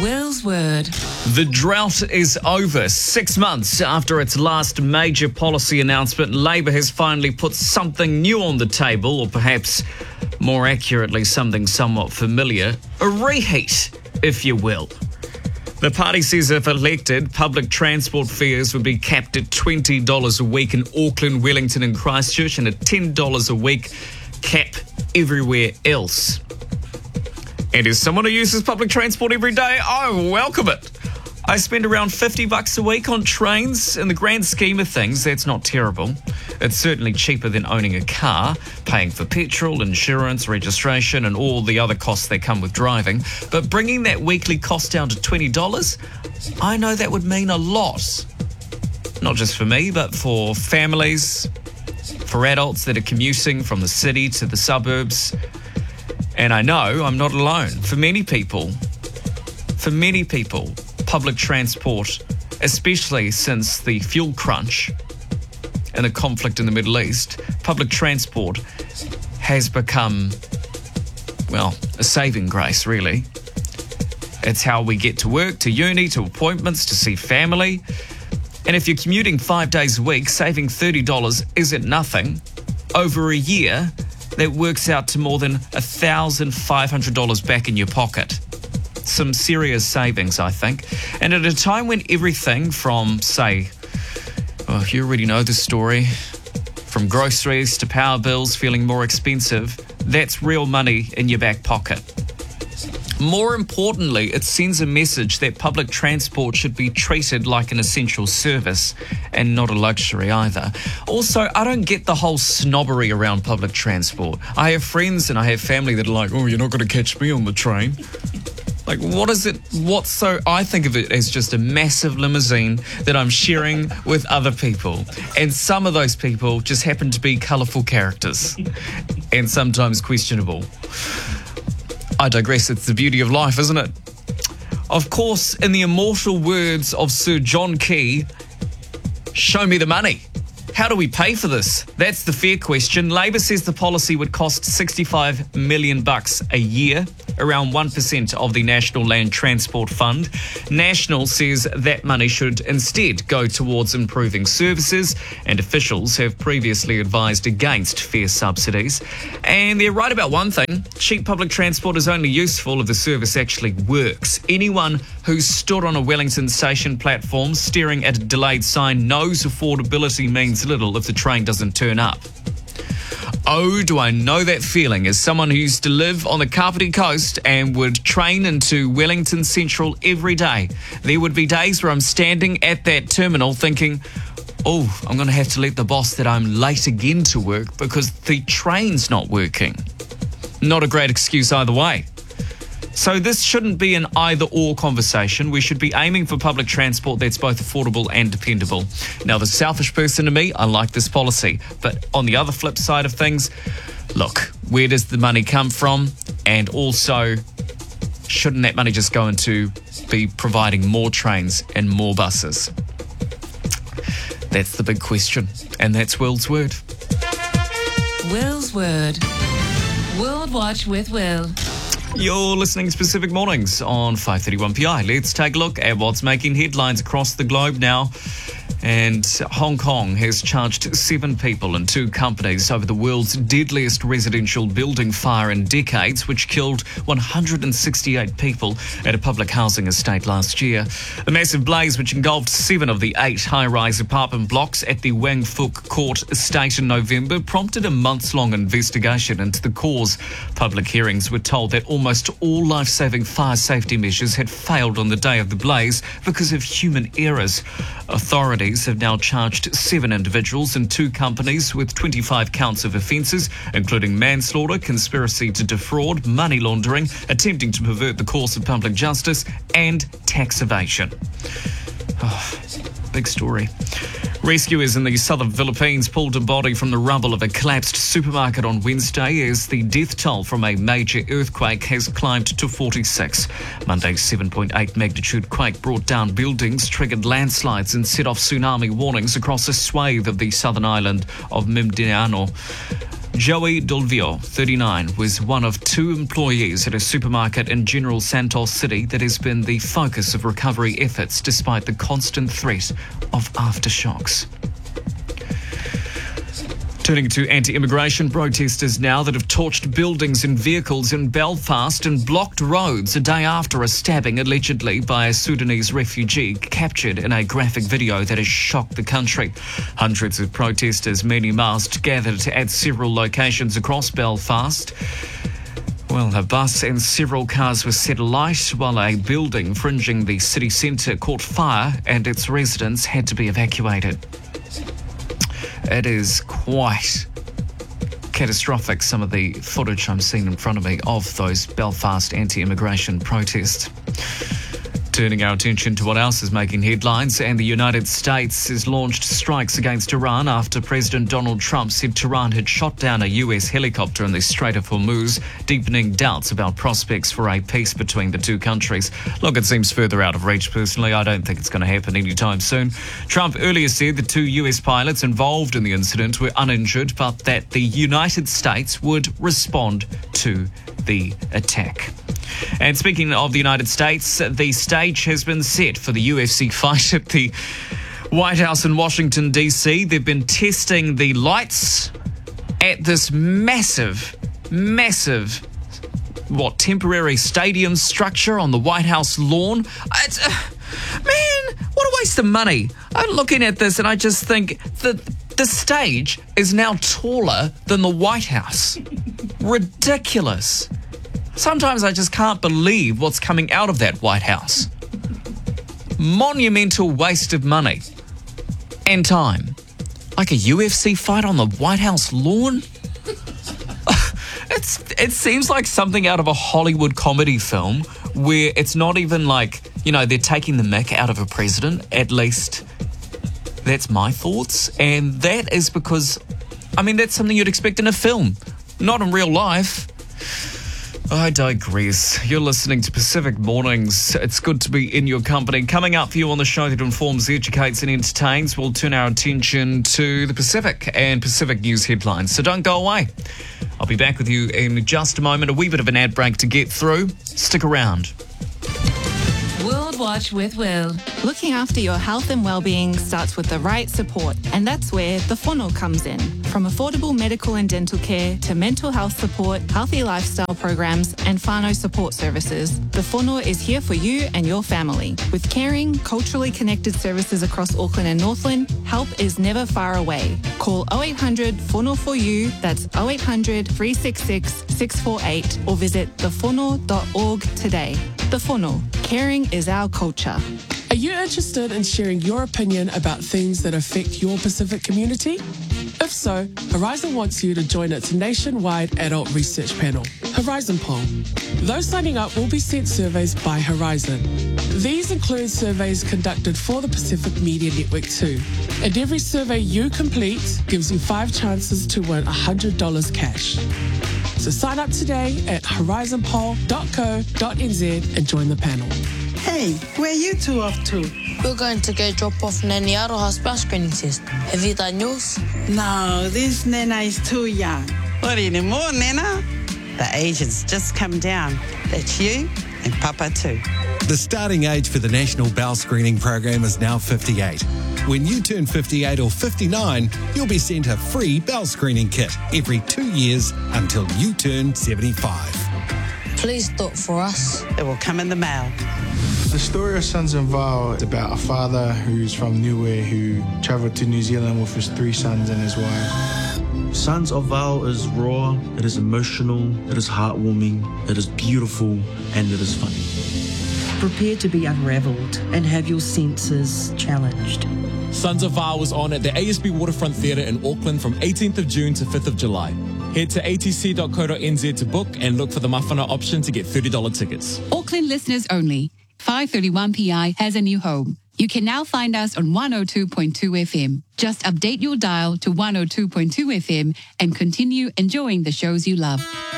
Will's Word. The drought is over. 6 months after its last major policy announcement, Labour has finally put something new on the table, or perhaps more accurately, something somewhat familiar. A reheat, if you will. The party says if elected, public transport fares would be capped at $20 a week in Auckland, Wellington and Christchurch, and at $10 a week cap everywhere else. And as someone who uses public transport every day, I welcome it. I spend around $50 a week on trains. In the grand scheme of things, that's not terrible. It's certainly cheaper than owning a car, paying for petrol, insurance, registration, and all the other costs that come with driving. But bringing that weekly cost down to $20, I know that would mean a lot. Not just for me, but for families, for adults that are commuting from the city to the suburbs. And I know I'm not alone. For many people, public transport, especially since the fuel crunch and the conflict in the Middle East, public transport has become, well, a saving grace, really. It's how we get to work, to uni, to appointments, to see family. And if you're commuting 5 days a week, saving $30 isn't nothing. Over a year, that works out to more than $1,500 back in your pocket. Some serious savings, I think. And at a time when everything from, say, you already know the story, from groceries to power bills feeling more expensive, that's real money in your back pocket. More importantly, it sends a message that public transport should be treated like an essential service and not a luxury either. Also, I don't get the whole snobbery around public transport. I have friends and I have family that are like, oh, you're not going to catch me on the train. Like, what is it? I think of it as just a massive limousine that I'm sharing with other people. And some of those people just happen to be colourful characters and sometimes questionable. I digress, it's the beauty of life, isn't it? Of course, in the immortal words of Sir John Key, show me the money. How do we pay for this? That's the fair question. Labour says the policy would cost $65 million a year, around 1% of the National Land Transport Fund. National says that money should instead go towards improving services, and officials have previously advised against fare subsidies. And they're right about one thing: cheap public transport is only useful if the service actually works. Anyone who's stood on a Wellington station platform staring at a delayed sign knows affordability means little if the train doesn't turn up. Oh, do I know that feeling as someone who used to live on the Kapiti coast and would train into Wellington Central every day. There would be days where I'm standing at that terminal thinking, oh, I'm going to have to let the boss that I'm late again to work because the train's not working. Not a great excuse either way. So this shouldn't be an either-or conversation. We should be aiming for public transport that's both affordable and dependable. Now, the selfish person in me, I like this policy. But on the other flip side of things, look, where does the money come from? And also, shouldn't that money just go into be providing more trains and more buses? That's the big question. And that's Will's Word. Will's Word. World Watch with Will. You're listening to Pacific Mornings on 531PI. Let's take a look at what's making headlines across the globe now. And Hong Kong has charged 7 people and 2 companies over the world's deadliest residential building fire in decades, which killed 168 people at a public housing estate last year. The massive blaze, which engulfed 7 of the 8 high-rise apartment blocks at the Wang Fuk Court estate in November, prompted a months-long investigation into the cause. Public hearings were told that almost all life-saving fire safety measures had failed on the day of the blaze because of human errors. Authorities have now charged 7 individuals and 2 companies with 25 counts of offences, including manslaughter, conspiracy to defraud, money laundering, attempting to pervert the course of public justice, and tax evasion. Oh, big story. Rescuers in the southern Philippines pulled a body from the rubble of a collapsed supermarket on Wednesday as the death toll from a major earthquake has climbed to 46. Monday's 7.8 magnitude quake brought down buildings, triggered landslides and set off tsunami warnings across a swathe of the southern island of Mindanao. Joey Dolvio, 39, was one of 2 employees at a supermarket in General Santos City that has been the focus of recovery efforts despite the constant threat of aftershocks. Turning to anti-immigration protesters now that have torched buildings and vehicles in Belfast and blocked roads a day after a stabbing allegedly by a Sudanese refugee captured in a graphic video that has shocked the country. Hundreds of protesters, many masked, gathered at several locations across Belfast. Well, a bus and several cars were set alight while a building fringing the city centre caught fire and its residents had to be evacuated. It is quite catastrophic, some of the footage I'm seeing in front of me of those Belfast anti-immigration protests. Turning our attention to what else is making headlines, and the United States has launched strikes against Iran after President Donald Trump said Tehran had shot down a US helicopter in the Strait of Hormuz, deepening doubts about prospects for a peace between the two countries. Look, it seems further out of reach personally. I don't think it's going to happen anytime soon. Trump earlier said the 2 US pilots involved in the incident were uninjured, but that the United States would respond to the attack. And speaking of the United States, the stage has been set for the UFC fight at the White House in Washington, D.C. They've been testing the lights at this massive, temporary stadium structure on the White House lawn. Man, what a waste of money. I'm looking at this and I just think that the stage is now taller than the White House. Ridiculous. Sometimes I just can't believe what's coming out of that White House. Monumental waste of money and time. Like a UFC fight on the White House lawn? It seems like something out of a Hollywood comedy film where it's not even like, they're taking the mick out of a president. At least that's my thoughts. And that is because, that's something you'd expect in a film, not in real life. I digress. You're listening to Pacific Mornings. It's good to be in your company. Coming up for you on the show that informs, educates and entertains, we'll turn our attention to the Pacific and Pacific news headlines. So don't go away. I'll be back with you in just a moment. A wee bit of an ad break to get through. Stick around. World Watch with Will. Looking after your health and well-being starts with the right support, and that's where the Whānau comes in. From affordable medical and dental care to mental health support, healthy lifestyle programs, and whānau support services, the Whānau is here for you and your family. With caring, culturally connected services across Auckland and Northland, help is never far away. Call 0800 Whānau for you, that's 0800 366 648, or visit thewhanau.org today. The Whānau, caring is our culture. Are you interested in sharing your opinion about things that affect your Pacific community? If so, Horizon wants you to join its nationwide adult research panel, Horizon Poll. Those signing up will be sent surveys by Horizon. These include surveys conducted for the Pacific Media Network too. And every survey you complete gives you 5 chances to win $100 cash. So sign up today at horizonpoll.co.nz and join the panel. Hey, where are you two off to? We're going to go drop off Nani Aroha's bell screening test. Have you done yours? No, this Nana is too young. What anymore, Nana? The age has just come down. That's you and Papa too. The starting age for the National Bowel Screening Program is now 58. When you turn 58 or 59, you'll be sent a free bowel screening kit every 2 years until you turn 75. Please do it for us. It will come in the mail. The story of Sons of Val is about a father who's from Niue who travelled to New Zealand with his 3 sons and his wife. Sons of Val is raw, it is emotional, it is heartwarming, it is beautiful, and it is funny. Prepare to be unravelled and have your senses challenged. Sons of Val was on at the ASB Waterfront Theatre in Auckland from 18th of June to 5th of July. Head to atc.co.nz to book and look for the mawhana option to get $30 tickets. Auckland listeners only. 531 PI has a new home. You can now find us on 102.2 FM. Just update your dial to 102.2 FM and continue enjoying the shows you love.